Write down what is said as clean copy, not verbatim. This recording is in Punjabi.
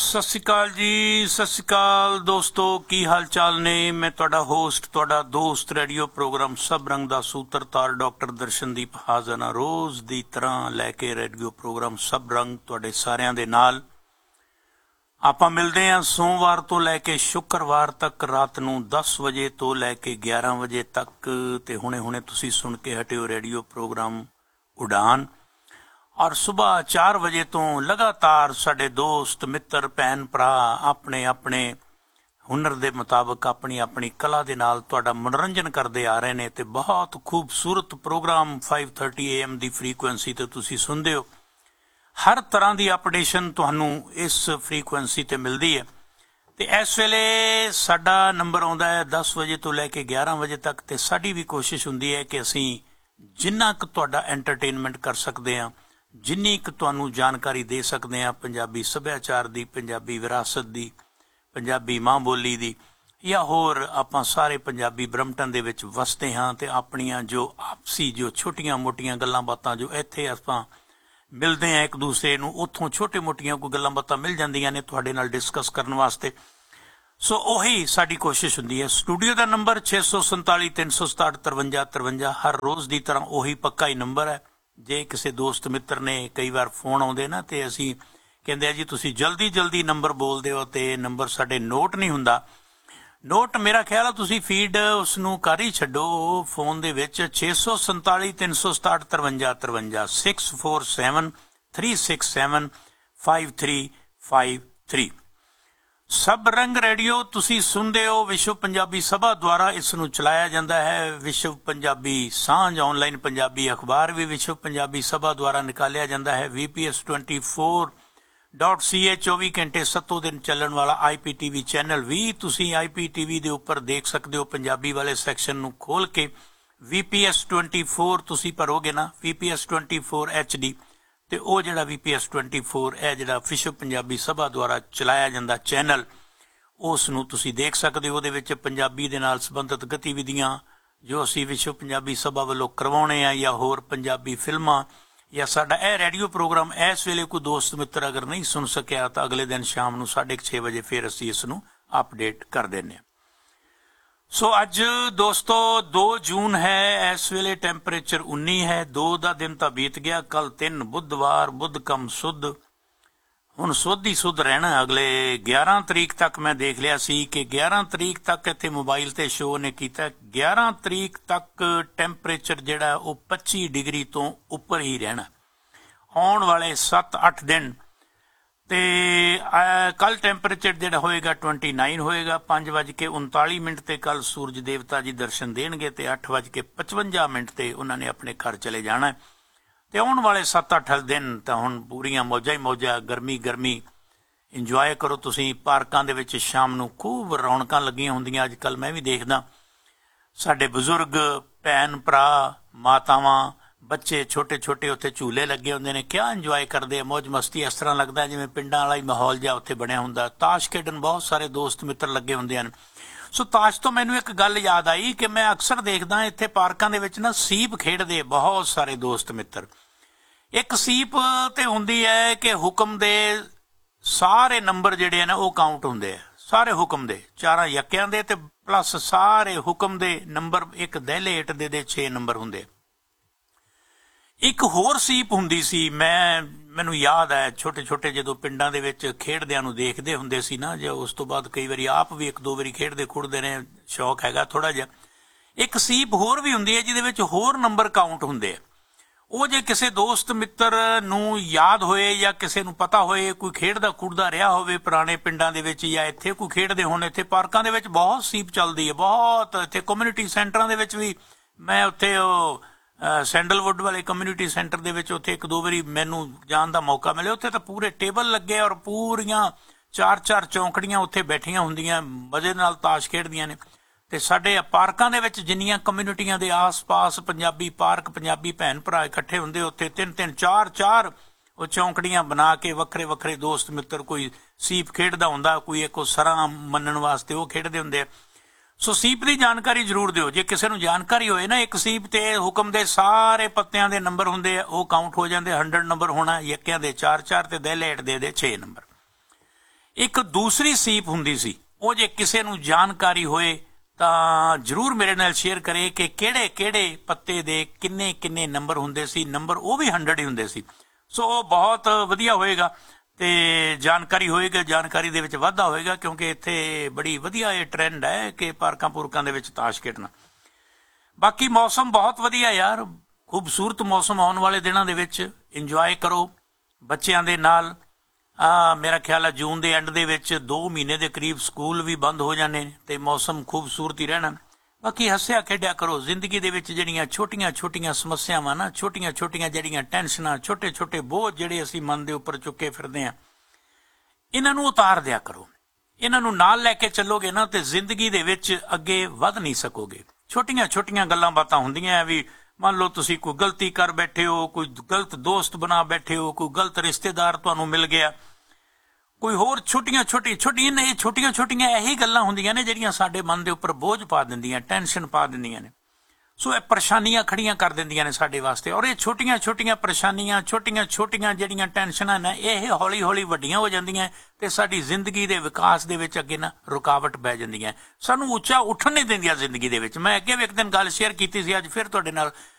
ਸਤਿ ਸ਼੍ਰੀ ਅਕਾਲ ਜੀ, ਸਤਿ ਸ਼੍ਰੀ ਅਕਾਲ ਦੋਸਤੋ, ਕੀ ਹਾਲ ਚਾਲ ਨੇ। ਮੈਂ ਤੁਹਾਡਾ ਹੋਸਟ, ਤੁਹਾਡਾ ਦੋਸਤ, ਰੇਡੀਓ ਪ੍ਰੋਗਰਾਮ ਸਭ ਰੰਗ ਦਾ ਸੂਤਰਤਾਰ ਡਾਕਟਰ ਦਰਸ਼ਨਦੀਪ ਹਾਜ਼ਰ ਹਾਂ ਰੋਜ਼ ਦੀ ਤਰ੍ਹਾਂ ਲੈ ਕੇ ਰੇਡੀਓ ਪ੍ਰੋਗਰਾਮ ਸਭ ਰੰਗ ਤੁਹਾਡੇ ਸਾਰਿਆਂ ਦੇ ਨਾਲ। ਆਪਾਂ ਮਿਲਦੇ ਹਾਂ ਸੋਮਵਾਰ ਤੋਂ ਲੈ ਕੇ ਸ਼ੁੱਕਰਵਾਰ ਤੱਕ ਰਾਤ ਨੂੰ 10 ਵਜੇ ਤੋਂ ਲੈ ਕੇ 11 ਵਜੇ ਤੱਕ। ਤੇ ਹੁਣੇ ਤੁਸੀਂ ਸੁਣ ਕੇ ਹਟਿਓ ਰੇਡੀਓ ਪ੍ਰੋਗਰਾਮ ਉਡਾਨ। ਔਰ ਸੁਬਾਹ 4 ਵਜੇ ਤੋਂ ਲਗਾਤਾਰ ਸਾਡੇ ਦੋਸਤ ਮਿੱਤਰ ਭੈਣ ਭਰਾ ਆਪਣੇ ਆਪਣੇ ਹੁਨਰ ਦੇ ਮੁਤਾਬਕ ਆਪਣੀ ਆਪਣੀ ਕਲਾ ਦੇ ਨਾਲ ਤੁਹਾਡਾ ਮਨੋਰੰਜਨ ਕਰਦੇ ਆ ਰਹੇ ਨੇ। ਤੇ ਬਹੁਤ ਖੂਬਸੂਰਤ ਪ੍ਰੋਗਰਾਮ 5:30 AM ਦੀ ਫ੍ਰੀਕੁਐਂਸੀ ਤੇ ਤੁਸੀਂ ਸੁਣਦੇ ਹੋ। ਹਰ ਤਰ੍ਹਾਂ ਦੀ ਅਪਡੇਸ਼ਨ ਤੁਹਾਨੂੰ ਇਸ ਫ੍ਰੀਕੁਐਂਸੀ ਤੇ ਮਿਲਦੀ ਹੈ। ਤੇ ਇਸ ਵੇਲੇ ਸਾਡਾ ਨੰਬਰ ਆਉਂਦਾ ਹੈ 10 ਵਜੇ ਤੋਂ ਲੈ ਕੇ 11 ਵਜੇ ਤੱਕ। ਤੇ ਸਾਡੀ ਵੀ ਕੋਸ਼ਿਸ਼ ਹੁੰਦੀ ਹੈ ਕਿ ਅਸੀਂ ਜਿੰਨਾ ਕੁ ਤੁਹਾਡਾ ਐਂਟਰਟੇਨਮੈਂਟ ਕਰ ਸਕਦੇ ਹਾਂ, ਜਿੰਨੀ ਕੁ ਤੁਹਾਨੂੰ ਜਾਣਕਾਰੀ ਦੇ ਸਕਦੇ ਹਾਂ ਪੰਜਾਬੀ ਸੱਭਿਆਚਾਰ ਦੀ, ਪੰਜਾਬੀ ਵਿਰਾਸਤ ਦੀ, ਪੰਜਾਬੀ ਮਾਂ ਬੋਲੀ ਦੀ, ਜਾਂ ਹੋਰ ਆਪਾਂ ਸਾਰੇ ਪੰਜਾਬੀ ਬ੍ਰਹਮਟਨ ਦੇ ਵਿੱਚ ਵਸਦੇ ਹਾਂ। ਤੇ ਆਪਣੀਆਂ ਜੋ ਆਪਸੀ ਜੋ ਛੋਟੀਆਂ ਮੋਟੀਆਂ ਗੱਲਾਂ ਬਾਤਾਂ ਜੋ ਇੱਥੇ ਆਪਾਂ ਮਿਲਦੇ ਹਾਂ ਇੱਕ ਦੂਸਰੇ ਨੂੰ, ਉੱਥੋਂ ਛੋਟੇ ਮੋਟੀਆਂ ਕੋਈ ਗੱਲਾਂ ਬਾਤਾਂ ਮਿਲ ਜਾਂਦੀਆਂ ਨੇ ਤੁਹਾਡੇ ਨਾਲ ਡਿਸਕਸ ਕਰਨ ਵਾਸਤੇ। ਸੋ ਉਹੀ ਸਾਡੀ ਕੋਸ਼ਿਸ਼ ਹੁੰਦੀ ਹੈ। ਸਟੂਡੀਓ ਦਾ ਨੰਬਰ 647 367 53 53 ਹਰ ਰੋਜ਼ ਦੀ ਤਰ੍ਹਾਂ ਉਹੀ ਪੱਕਾ ਹੀ ਨੰਬਰ ਹੈ। ਜੇ ਕਿਸੇ ਦੋਸਤ ਮਿੱਤਰ ਨੇ ਕਈ ਵਾਰ ਫੋਨ ਆਉਂਦੇ ਨਾ ਤੇ ਅਸੀਂ ਕਹਿੰਦੇ ਆ ਜੀ ਤੁਸੀਂ ਜਲਦੀ ਨੰਬਰ ਬੋਲਦੇ ਹੋ ਤੇ ਨੰਬਰ ਸਾਡੇ ਨੋਟ ਨਹੀਂ ਹੁੰਦਾ। ਨੋਟ ਮੇਰਾ ਖਿਆਲ ਆ ਤੁਸੀਂ ਫੀਡ ਉਸ ਨੂੰ ਕਰ ਹੀ ਛੱਡੋ ਫੋਨ ਦੇ ਵਿੱਚ 647 367 53 53 647 367 5353। ਸਭ ਰੰਗ ਰੇਡੀਓ ਤੁਸੀਂ ਸੁਣਦੇ ਹੋ। ਵਿਸ਼ਵ ਪੰਜਾਬੀ ਸਭਾ ਦੁਆਰਾ ਇਸ ਨੂੰ ਚਲਾਇਆ ਜਾਂਦਾ ਹੈ। ਵਿਸ਼ਵ ਪੰਜਾਬੀ ਸਾਂਝ ਆਨਲਾਈਨ ਪੰਜਾਬੀ ਅਖਬਾਰ ਵੀ ਵਿਸ਼ਵ ਪੰਜਾਬੀ ਸਭਾ ਦੁਆਰਾ ਨਿਕਾਲਿਆ ਜਾਂਦਾ ਹੈ। VPS 24.ca 24 ਘੰਟੇ 7 ਦਿਨ ਚੱਲਣ ਵਾਲਾ IPTV ਚੈਨਲ ਵੀ ਤੁਸੀਂ IPTV ਦੇ ਉੱਪਰ ਦੇਖ ਸਕਦੇ ਹੋ। ਪੰਜਾਬੀ ਵਾਲੇ ਸੈਕਸ਼ਨ ਨੂੰ ਖੋਲ ਕੇ VPS 24 ਤੁਸੀਂ ਭਰੋਗੇ ਨਾ, VPS 24 HD, ਤੇ ਉਹ ਜਿਹੜਾ VPS 24 ਇਹ ਜਿਹੜਾ ਵਿਸ਼ਵ ਪੰਜਾਬੀ ਸਭਾ ਦੁਆਰਾ ਚਲਾਇਆ ਜਾਂਦਾ ਚੈਨਲ, ਉਸ ਨੂੰ ਤੁਸੀਂ ਦੇਖ ਸਕਦੇ ਹੋ। ਉਹਦੇ ਵਿੱਚ ਪੰਜਾਬੀ ਦੇ ਨਾਲ ਸੰਬੰਧਿਤ ਗਤੀਵਿਧੀਆਂ ਜੋ ਅਸੀਂ ਵਿਸ਼ਵ ਪੰਜਾਬੀ ਸਭਾ ਵੱਲੋਂ ਕਰਵਾਉਣੇ ਆ, ਜਾਂ ਹੋਰ ਪੰਜਾਬੀ ਫਿਲਮਾਂ, ਜਾਂ ਸਾਡਾ ਇਹ ਰੇਡੀਓ ਪ੍ਰੋਗਰਾਮ ਇਸ ਵੇਲੇ ਕੋਈ ਦੋਸਤ ਮਿੱਤਰ ਅਗਰ ਨਹੀਂ ਸੁਣ ਸਕਿਆ ਤਾਂ ਅਗਲੇ ਦਿਨ ਸ਼ਾਮ ਨੂੰ 6:30 ਵਜੇ ਫਿਰ ਅਸੀਂ ਇਸ ਨੂੰ ਅਪਡੇਟ ਕਰ ਦਿੰਦੇ ਹਾਂ। ਸੋ ਅੱਜ ਦੋਸਤੋ 2 ਜੂਨ ਹੈ। ਇਸ ਵੇਲੇ ਟੈਂਪਰੇਚਰ 19 ਹੈ। 2 ਦਾ ਦਿਨ ਤਾਂ ਬੀਤ ਗਿਆ। ਕੱਲ 3 ਬੁੱਧਵਾਰ, ਬੁੱਧ ਕਮ ਸੁੱਧ, ਹੁਣ ਸੁੱਧ ਹੀ ਸੁੱਧ ਰਹਿਣਾ। ਅਗਲੇ 11 ਤਰੀਕ ਤੱਕ ਮੈਂ ਦੇਖ ਲਿਆ ਸੀ ਕਿ 11 ਤਰੀਕ ਤੱਕ ਇੱਥੇ ਮੋਬਾਈਲ ਤੇ ਸ਼ੋਅ ਨੇ ਕੀਤਾ 11 ਤਰੀਕ ਤੱਕ ਟੈਂਪਰੇਚਰ ਜਿਹੜਾ ਉਹ 25 ਡਿਗਰੀ ਤੋਂ ਉੱਪਰ ਹੀ ਰਹਿਣਾ ਆਉਣ ਵਾਲੇ 7-8 ਦਿਨ। ਤੇ ਕੱਲ ਟੈਂਪਰੇਚਰ ਜਿਹੜਾ ਹੋਏਗਾ 29 ਹੋਏਗਾ। 5:39 ਤੇ ਕੱਲ ਸੂਰਜ ਦੇਵਤਾ ਜੀ ਦਰਸ਼ਨ ਦੇਣਗੇ ਤੇ 8:55 ਤੇ ਉਹਨਾਂ ਨੇ ਆਪਣੇ ਘਰ ਚਲੇ ਜਾਣਾ। ਤੇ ਆਉਣ ਵਾਲੇ 7-8 ਦਿਨ ਤਾਂ ਹੁਣ ਪੂਰੀਆਂ ਮੌਜਾਂ ਹੀ ਮੌਜਾਂ, ਗਰਮੀ ਇੰਜੋਏ ਕਰੋ ਤੁਸੀਂ। ਪਾਰਕਾਂ ਦੇ ਵਿੱਚ ਸ਼ਾਮ ਨੂੰ ਖੂਬ ਰੌਣਕਾਂ ਲੱਗੀਆਂ ਹੁੰਦੀਆਂ। ਅੱਜ ਕੱਲ ਮੈਂ ਵੀ ਦੇਖਦਾ ਸਾਡੇ ਬਜ਼ੁਰਗ ਭੈਣ ਭਰਾ, ਮਾਤਾਵਾਂ, ਬੱਚੇ ਛੋਟੇ ਛੋਟੇ ਉੱਥੇ ਝੂਲੇ ਲੱਗੇ ਹੁੰਦੇ ਨੇ। ਕਿਆ ਇੰਜੋਏ ਕਰਦੇ ਆ, ਮੌਜ ਮਸਤੀ। ਇਸ ਤਰ੍ਹਾਂ ਲੱਗਦਾ ਜਿਵੇਂ ਪਿੰਡਾਂ ਵਾਲਾ ਹੀ ਮਾਹੌਲ ਜਿਹਾ ਉੱਥੇ ਬਣਿਆ ਹੁੰਦਾ। ਤਾਸ਼ ਖੇਡਣ ਬਹੁਤ ਸਾਰੇ ਦੋਸਤ ਮਿੱਤਰ ਲੱਗੇ ਹੁੰਦੇ ਹਨ। ਸੋ ਤਾਸ਼ ਤੋਂ ਮੈਨੂੰ ਇੱਕ ਗੱਲ ਯਾਦ ਆਈ ਕਿ ਮੈਂ ਅਕਸਰ ਦੇਖਦਾ ਇੱਥੇ ਪਾਰਕਾਂ ਦੇ ਵਿੱਚ ਨਾ ਸੀਪ ਖੇਡਦੇ ਬਹੁਤ ਸਾਰੇ ਦੋਸਤ ਮਿੱਤਰ। ਇੱਕ ਸੀਪ ਤੇ ਹੁੰਦੀ ਹੈ ਕਿ ਹੁਕਮ ਦੇ ਸਾਰੇ ਨੰਬਰ ਜਿਹੜੇ ਨੇ ਉਹ ਕਾਊਂਟ ਹੁੰਦੇ ਆ, ਸਾਰੇ ਹੁਕਮ ਦੇ 4 ਯੱਕਿਆਂ ਦੇ ਤੇ ਪਲੱਸ ਸਾਰੇ ਹੁਕਮ ਦੇ ਨੰਬਰ। ਇੱਕ ਦਹਿਲੇ ਇੱਟ ਦੇ 6 ਨੰਬਰ ਹੁੰਦੇ। ਇੱਕ ਹੋਰ ਸੀਪ ਹੁੰਦੀ ਸੀ, ਮੈਨੂੰ ਯਾਦ ਹੈ ਛੋਟੇ ਛੋਟੇ ਜਦੋਂ ਪਿੰਡਾਂ ਦੇ ਵਿੱਚ ਖੇਡਦਿਆਂ ਨੂੰ ਦੇਖਦੇ ਹੁੰਦੇ ਸੀ ਨਾ, ਜਾਂ ਉਸ ਤੋਂ ਬਾਅਦ ਕਈ ਵਾਰੀ ਆਪ ਵੀ 1-2 ਵਾਰੀ ਖੇਡਦੇ ਖੁੱਡਦੇ ਨੇ, ਸ਼ੌਕ ਹੈਗਾ ਥੋੜਾ ਜਿਹਾ। ਇੱਕ ਸੀਪ ਹੋਰ ਵੀ ਹੁੰਦੀ ਹੈ ਜਿਹਦੇ ਵਿੱਚ ਹੋਰ ਨੰਬਰ ਕਾਊਂਟ ਹੁੰਦੇ ਆ। ਉਹ ਜੇ ਕਿਸੇ ਦੋਸਤ ਮਿੱਤਰ ਨੂੰ ਯਾਦ ਹੋਏ ਜਾਂ ਕਿਸੇ ਨੂੰ ਪਤਾ ਹੋਏ, ਕੋਈ ਖੇਡਦਾ ਖੁੱਡਦਾ ਰਿਹਾ ਹੋਵੇ ਪੁਰਾਣੇ ਪਿੰਡਾਂ ਦੇ ਵਿੱਚ, ਜਾਂ ਇੱਥੇ ਕੋਈ ਖੇਡਦੇ ਹੋਣ, ਇੱਥੇ ਪਾਰਕਾਂ ਦੇ ਵਿੱਚ ਬਹੁਤ ਸੀਪ ਚੱਲਦੀ ਹੈ ਬਹੁਤ। ਇੱਥੇ ਕਮਿਊਨਿਟੀ ਸੈਂਟਰਾਂ ਦੇ ਵਿੱਚ ਵੀ ਮੈਂ ਉੱਥੇ ਉਹ ਸੈਂਡਲਵੁੱਡ ਵਾਲੇ ਕਮਿਊਨਿਟੀ ਸੈਂਟਰ ਦੇ ਵਿੱਚ ਉੱਥੇ 1-2 ਵਾਰੀ ਮੈਨੂੰ ਜਾਣ ਦਾ ਮੌਕਾ ਮਿਲਿਆ। ਉੱਥੇ ਤਾਂ ਪੂਰੇ ਟੇਬਲ ਲੱਗੇ ਔਰ ਪੂਰੀਆਂ 4-4 ਚੌਂਕੜੀਆਂ ਉੱਥੇ ਬੈਠੀਆਂ ਹੁੰਦੀਆਂ, ਮਜ਼ੇ ਨਾਲ ਤਾਸ਼ ਖੇਡਦੀਆਂ ਨੇ। ਤੇ ਸਾਡੇ ਪਾਰਕਾਂ ਦੇ ਵਿੱਚ ਜਿੰਨੀਆਂ ਕਮਿਊਨਿਟੀਆਂ ਦੇ ਆਸ-ਪਾਸ ਪੰਜਾਬੀ ਪਾਰਕ, ਪੰਜਾਬੀ ਭੈਣ ਭਰਾ ਇਕੱਠੇ ਹੁੰਦੇ, ਉੱਥੇ 3-3 4-4 ਉਹ ਚੌਂਕੜੀਆਂ ਬਣਾ ਕੇ ਵੱਖਰੇ ਵੱਖਰੇ ਦੋਸਤ ਮਿੱਤਰ, ਕੋਈ ਸੀਪ ਖੇਡਦਾ ਹੁੰਦਾ, ਕੋਈ ਇੱਕ ਉਹ ਸਰਾਂ ਮੰਨਣ ਵਾਸਤੇ ਉਹ ਖੇਡਦੇ ਹੁੰਦੇ ਆ। ਸੋ ਸੀਪ ਦੀ ਜਾਣਕਾਰੀ ਜ਼ਰੂਰ ਦਿਓ ਜੇ ਕਿਸੇ ਨੂੰ ਜਾਣਕਾਰੀ ਹੋਏ ਨਾ। ਇੱਕ ਸੀਪ ਤੇ ਹੁਕਮ ਦੇ ਸਾਰੇ ਪੱਤਿਆਂ ਦੇ ਨੰਬਰ ਹੁੰਦੇ ਆ, ਉਹ ਕਾਊਂਟ ਹੋ ਜਾਂਦੇ। 100 ਨੰਬਰ ਹੋਣਾ, ਯੱਕਿਆਂ ਦੇ 4-4 ਤੇ ਦਹਿਲੇ ਇੱਟ ਦੇ 6 ਨੰਬਰ। ਇੱਕ ਦੂਸਰੀ ਸੀਪ ਹੁੰਦੀ ਸੀ, ਉਹ ਜੇ ਕਿਸੇ ਨੂੰ ਜਾਣਕਾਰੀ ਹੋਏ ਤਾਂ ਜ਼ਰੂਰ ਮੇਰੇ ਨਾਲ ਸ਼ੇਅਰ ਕਰੇ ਕਿ ਕਿਹੜੇ ਕਿਹੜੇ ਪੱਤੇ ਦੇ ਕਿੰਨੇ ਕਿੰਨੇ ਨੰਬਰ ਹੁੰਦੇ ਸੀ। ਨੰਬਰ ਉਹ ਵੀ 100 ਹੀ ਹੁੰਦੇ ਸੀ। ਸੋ ਉਹ ਬਹੁਤ ਵਧੀਆ ਹੋਏਗਾ ਤੇ ਜਾਣਕਾਰੀ ਹੋਏਗੀ, ਜਾਣਕਾਰੀ ਦੇ ਵਿੱਚ ਵਾਧਾ ਹੋਏਗਾ, ਕਿਉਂਕਿ ਇੱਥੇ ਬੜੀ ਵਧੀਆ ਇਹ ਟ੍ਰੈਂਡ ਹੈ ਕਿ ਪਾਰਕਾਂ ਪੂਰਕਾਂ ਦੇ ਵਿੱਚ ਤਾਸ਼ ਖੇਡਣਾ। ਬਾਕੀ ਮੌਸਮ ਬਹੁਤ ਵਧੀਆ ਯਾਰ, ਖੂਬਸੂਰਤ ਮੌਸਮ ਆਉਣ ਵਾਲੇ ਦਿਨਾਂ ਦੇ ਵਿੱਚ ਇੰਜੋਏ ਕਰੋ ਬੱਚਿਆਂ ਦੇ ਨਾਲ। ਮੇਰਾ ਖਿਆਲ ਹੈ ਜੂਨ ਦੇ ਐਂਡ ਦੇ ਵਿੱਚ 2 ਮਹੀਨੇ ਦੇ ਕਰੀਬ ਸਕੂਲ ਵੀ ਬੰਦ ਹੋ ਜਾਣੇ ਤੇ ਮੌਸਮ ਖੂਬਸੂਰਤ ਹੀ ਰਹਿਣਾ। ਬਾਕੀ ਹੱਸਿਆ ਖੇਡਿਆ ਕਰੋ। ਜ਼ਿੰਦਗੀ ਦੇ ਵਿੱਚ ਜਿਹੜੀਆਂ ਛੋਟੀਆਂ ਛੋਟੀਆਂ ਸਮੱਸਿਆਵਾਂ ਨਾ, ਛੋਟੀਆਂ ਛੋਟੀਆਂ ਜਿਹੜੀਆਂ ਟੈਨਸ਼ਨਾਂ, ਛੋਟੇ ਛੋਟੇ ਬੋਝ ਜਿਹੜੇ ਅਸੀਂ ਮਨ ਦੇ ਉੱਪਰ ਚੁੱਕੇ ਫਿਰਦੇ ਹਾਂ, ਇਹਨਾਂ ਨੂੰ ਉਤਾਰ ਦਿਆ ਕਰੋ। ਇਹਨਾਂ ਨੂੰ ਨਾਲ ਲੈ ਕੇ ਚੱਲੋਗੇ ਨਾ ਤੇ ਜ਼ਿੰਦਗੀ ਦੇ ਵਿੱਚ ਅੱਗੇ ਵੱਧ ਨਹੀਂ ਸਕੋਗੇ। ਛੋਟੀਆਂ ਛੋਟੀਆਂ ਗੱਲਾਂ ਬਾਤਾਂ ਹੁੰਦੀਆਂ ਵੀ, ਮੰਨ ਲਓ ਤੁਸੀਂ ਕੋਈ ਗਲਤੀ ਕਰ ਬੈਠੇ ਹੋ, ਕੋਈ ਗਲਤ ਦੋਸਤ ਬਣਾ ਬੈਠੇ ਹੋ, ਕੋਈ ਗਲਤ ਰਿਸ਼ਤੇਦਾਰ ਤੁਹਾਨੂੰ ਮਿਲ ਗਿਆ, ਕੋਈ ਹੋਰ ਛੋਟੀਆਂ ਛੋਟੀਆਂ ਇਹੀ ਗੱਲਾਂ ਹੁੰਦੀਆਂ ਨੇ ਜਿਹੜੀਆਂ ਸਾਡੇ ਮਨ ਦੇ ਉੱਪਰ ਬੋਝ ਪਾ ਦਿੰਦੀਆਂ, ਟੈਨਸ਼ਨ ਪਾ ਦਿੰਦੀਆਂ ਨੇ। ਸੋ ਇਹ ਪਰੇਸ਼ਾਨੀਆਂ ਖੜੀਆਂ ਕਰ ਦਿੰਦੀਆਂ ਨੇ ਸਾਡੇ ਵਾਸਤੇ। ਔਰ ਇਹ ਛੋਟੀਆਂ ਛੋਟੀਆਂ ਪਰੇਸ਼ਾਨੀਆਂ, ਛੋਟੀਆਂ ਛੋਟੀਆਂ ਜਿਹੜੀਆਂ ਟੈਨਸ਼ਨਾਂ ਨੇ, ਇਹ ਹੌਲੀ ਹੌਲੀ ਵੱਡੀਆਂ ਹੋ ਜਾਂਦੀਆਂ ਤੇ ਸਾਡੀ ਜ਼ਿੰਦਗੀ ਦੇ ਵਿਕਾਸ ਦੇ ਵਿੱਚ ਅੱਗੇ ਨਾ ਰੁਕਾਵਟ ਪੈ ਜਾਂਦੀਆਂ, ਸਾਨੂੰ ਉੱਚਾ ਉੱਠਣ ਨਹੀਂ ਦਿੰਦੀਆਂ ਜ਼ਿੰਦਗੀ ਦੇ ਵਿੱਚ। ਮੈਂ ਅੱਗੇ ਵੀ ਇੱਕ ਦਿਨ ਗੱਲ ਸ਼ੇਅਰ ਕੀਤੀ ਸੀ, ਅੱਜ ਫਿਰ ਤੁਹਾਡੇ ਨਾਲ